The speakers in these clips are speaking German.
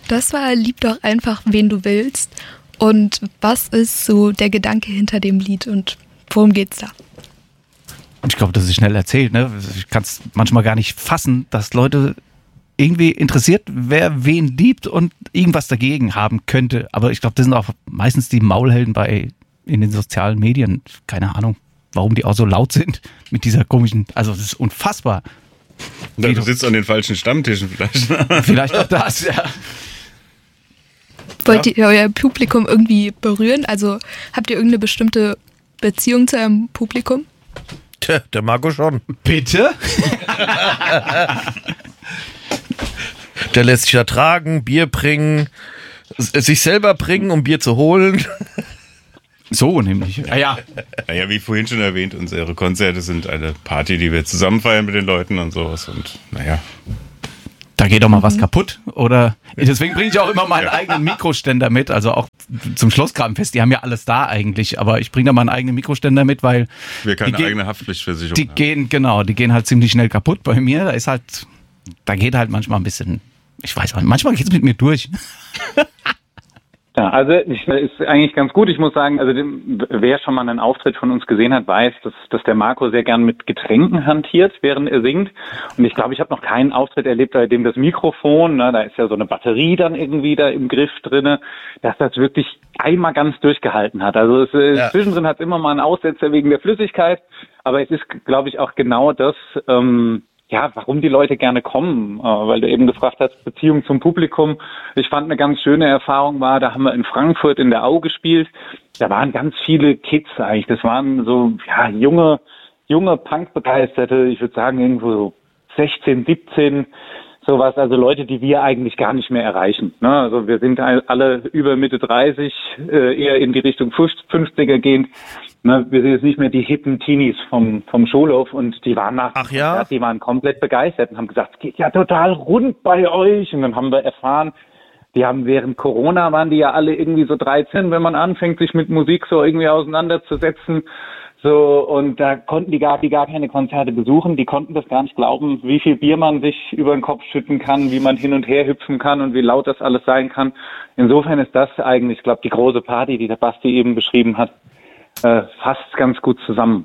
Das war Lieb doch einfach, wen du willst. Und was ist so der Gedanke hinter dem Lied und worum geht's da? Ich glaube, das ist schnell erzählt. Ne? Ich kann es manchmal gar nicht fassen, dass Leute irgendwie interessiert, wer wen liebt und irgendwas dagegen haben könnte. Aber ich glaube, das sind auch meistens die Maulhelden in den sozialen Medien. Keine Ahnung, warum die auch so laut sind mit dieser komischen, also das ist unfassbar. Ja, du sitzt an den falschen Stammtischen vielleicht. Vielleicht auch das, ja. Wollt ihr euer Publikum irgendwie berühren? Also habt ihr irgendeine bestimmte Beziehung zu eurem Publikum? Tja, der Marco schon. Bitte? Der lässt sich ertragen, Bier bringen, sich selber bringen, um Bier zu holen. So nämlich. Ja. Naja, wie vorhin schon erwähnt, unsere Konzerte sind eine Party, die wir zusammen feiern mit den Leuten und sowas. Und naja. Da geht doch mal was kaputt. Oder deswegen bringe ich auch immer meinen eigenen Mikroständer mit. Also auch zum Schlossgrabenfest. Die haben ja alles da eigentlich. Aber ich bringe da meinen eigenen Mikroständer mit, weil wir keine eigene Haftpflichtversicherung haben. Die gehen halt ziemlich schnell kaputt bei mir. Da geht halt manchmal ein bisschen, ich weiß auch nicht, manchmal geht es mit mir durch. Ja, also ist eigentlich ganz gut. Ich muss sagen, also wer schon mal einen Auftritt von uns gesehen hat, weiß, dass der Marco sehr gern mit Getränken hantiert, während er singt. Und ich glaube, ich habe noch keinen Auftritt erlebt, bei dem das Mikrofon, da ist ja so eine Batterie dann irgendwie da im Griff drinne, dass das wirklich einmal ganz durchgehalten hat. Also zwischendrin hat es immer mal einen Aussetzer wegen der Flüssigkeit, aber es ist, glaube ich, auch genau das, warum die Leute gerne kommen, weil du eben gefragt hast, Beziehung zum Publikum. Ich fand eine ganz schöne Erfahrung da haben wir in Frankfurt in der Au gespielt. Da waren ganz viele Kids eigentlich. Das waren so, junge Punk-Begeisterte, ich würde sagen irgendwo so 16, 17, sowas, also Leute, die wir eigentlich gar nicht mehr erreichen. Ne? Also wir sind alle über Mitte 30, eher in die Richtung 50er gehend. Ne, wir sind jetzt nicht mehr die hippen Teenies vom Schulhof und die waren die waren komplett begeistert und haben gesagt, es geht ja total rund bei euch. Und dann haben wir erfahren, die haben während Corona waren die ja alle irgendwie so 13, wenn man anfängt, sich mit Musik so irgendwie auseinanderzusetzen. So, und da konnten die gar keine Konzerte besuchen. Die konnten das gar nicht glauben, wie viel Bier man sich über den Kopf schütten kann, wie man hin und her hüpfen kann und wie laut das alles sein kann. Insofern ist das eigentlich, ich glaube, die große Party, die der Basti eben beschrieben hat, fasst ganz gut zusammen.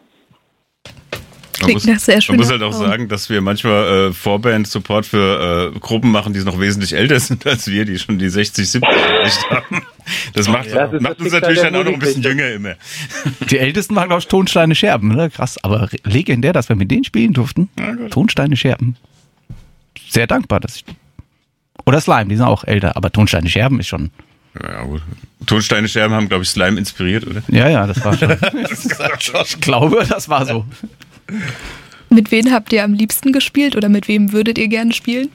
Man muss halt auch sagen, dass wir manchmal Vorband-Support für Gruppen machen, die noch wesentlich älter sind als wir, die schon die 60, 70 erreicht haben. Das macht uns natürlich dann auch noch ein bisschen jünger immer. Die Ältesten waren, glaube ich, Tonsteine Scherben, ne? Krass, aber legendär, dass wir mit denen spielen durften. Tonsteine Scherben. Sehr dankbar, oder Slime, die sind auch älter, aber Tonsteine Scherben ist schon... Ja, gut. Tonsteine Scherben haben, glaube ich, Slime inspiriert, oder? Ja, das war schon. Ich glaube, das war so. Mit wem habt ihr am liebsten gespielt oder mit wem würdet ihr gerne spielen?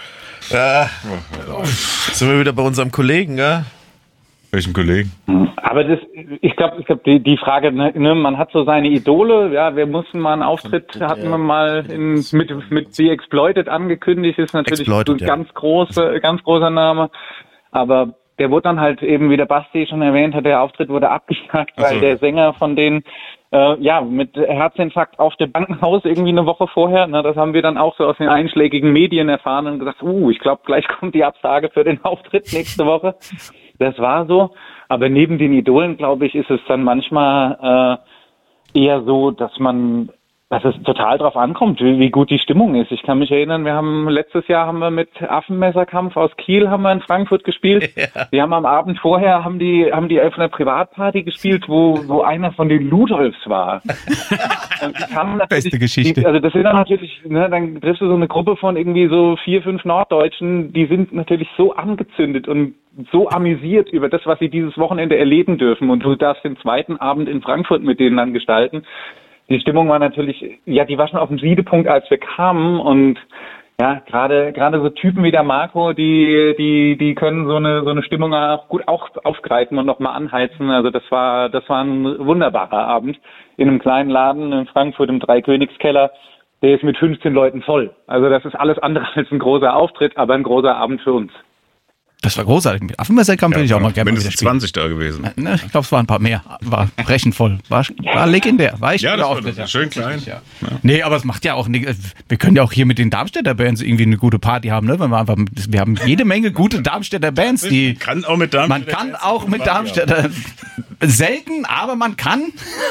Sind wir wieder bei unserem Kollegen, ja? Welchen Kollegen? Aber ich glaube, die Frage, ne, man hat so seine Idole, wir mussten mal einen Auftritt, hatten wir mal mit The Exploited angekündigt, ist natürlich ein ganz großer Name, aber der wurde dann halt eben, wie der Basti schon erwähnt hat, der Auftritt wurde abgesagt, weil der Sänger von denen mit Herzinfarkt auf dem Krankenhaus irgendwie eine Woche vorher, das haben wir dann auch so aus den einschlägigen Medien erfahren und gesagt, ich glaube, gleich kommt die Absage für den Auftritt nächste Woche. Das war so, aber neben den Idolen, glaube ich, ist es dann manchmal eher so, dass es total drauf ankommt, wie gut die Stimmung ist. Ich kann mich erinnern, letztes Jahr haben wir mit Affenmesserkampf aus Kiel haben wir in Frankfurt gespielt. Ja. Wir haben am Abend vorher haben die auf einer Privatparty gespielt, wo einer von den Ludolfs war. Beste Geschichte. Also das sind dann natürlich, dann triffst du so eine Gruppe von irgendwie so 4, 5 Norddeutschen, die sind natürlich so angezündet und so amüsiert über das, was sie dieses Wochenende erleben dürfen. Und du darfst den zweiten Abend in Frankfurt mit denen dann gestalten. Die Stimmung war natürlich, die war schon auf dem Siedepunkt, als wir kamen und gerade so Typen wie der Marco, die können so eine Stimmung auch gut aufgreifen und nochmal anheizen. Also das war ein wunderbarer Abend in einem kleinen Laden in Frankfurt im Dreikönigskeller. Der ist mit 15 Leuten voll. Also das ist alles andere als ein großer Auftritt, aber ein großer Abend für uns. Das war großartig. Mit Affenmesserkampf will ich auch mal gerne mal wieder spielen. 20 da gewesen. Ich glaube, es waren ein paar mehr. War brechend voll. War legendär. War echt das war schön klein. Ja. Nee, aber es macht ja auch nichts. Wir können ja auch hier mit den Darmstädter Bands irgendwie eine gute Party haben. Ne? Wir haben jede Menge gute Darmstädter Bands. Man kann auch mit Darmstädter. Selten, aber man kann.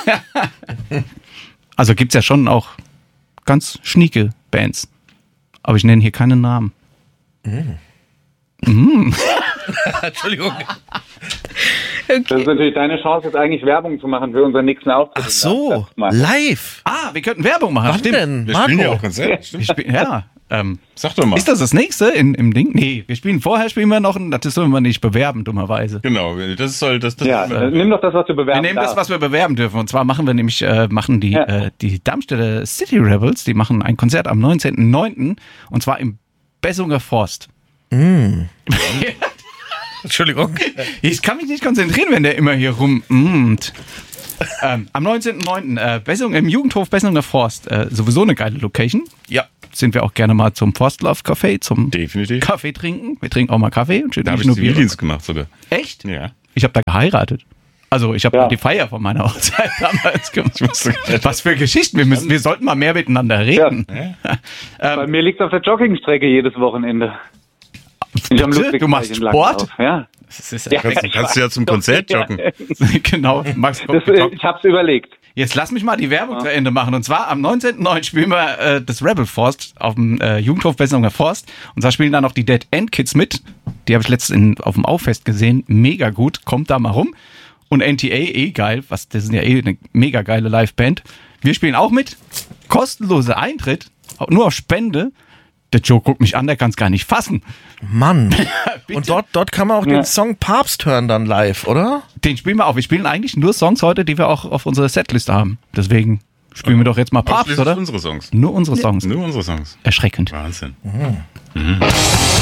Also gibt es ja schon auch ganz schnieke Bands. Aber ich nenne hier keine Namen. Entschuldigung. Okay. Das ist natürlich deine Chance, jetzt eigentlich Werbung zu machen für unseren nächsten Auftritt. Ach so, live. Wir könnten Werbung machen. Was denn? Wir spielen ja auch Konzert. Sag doch mal. Ist das nächste im Ding? Nee, spielen wir noch, das sollen wir nicht bewerben, dummerweise. Genau, nimm doch das, was wir bewerben. Wir nehmen das, was wir bewerben dürfen. Und zwar machen wir nämlich, die Darmstädter City Rebels, die machen ein Konzert am 19.09. und zwar im Bessunger Forst. Entschuldigung. Ich kann mich nicht konzentrieren, wenn der immer hier rummt. Am 19.09. Bessung im Jugendhof Bessunger Forst. Sowieso eine geile Location. Ja. Sind wir auch gerne mal zum Forstlove Café, zum Definitiv. Kaffee trinken. Wir trinken auch mal Kaffee. Und da habe ich Zivildienst gemacht sogar. Echt? Ja. Ich habe da geheiratet. Also ich habe die Feier von meiner Hochzeit damals gemacht. Was für Geschichten. Wir sollten mal mehr miteinander reden. Ja. Bei mir liegt es auf der Joggingstrecke jedes Wochenende. Du machst Sport? Ja. Kannst du ja zum Konzert joggen. Genau. Ich hab's überlegt. Jetzt lass mich mal die Werbung zu Ende machen. Und zwar am 19.09. spielen wir das Rebel Forst auf dem Jugendhof Bessunger Forst. Und da spielen dann noch die Dead End Kids mit. Die habe ich letztens auf dem Auffest gesehen. Mega gut. Kommt da mal rum. Und NTA, geil. Das sind ja eine mega geile Liveband. Wir spielen auch mit. Kostenloser Eintritt. Nur auf Spende. Der Joe guckt mich an, der kann es gar nicht fassen. Mann. Und dort kann man auch den Song Papst hören dann live, oder? Den spielen wir auch. Wir spielen eigentlich nur Songs heute, die wir auch auf unserer Setliste haben. Deswegen spielen wir doch jetzt mal Papst, oder? Unsere Songs. Nur unsere Songs. Nur unsere Songs. Erschreckend. Wahnsinn.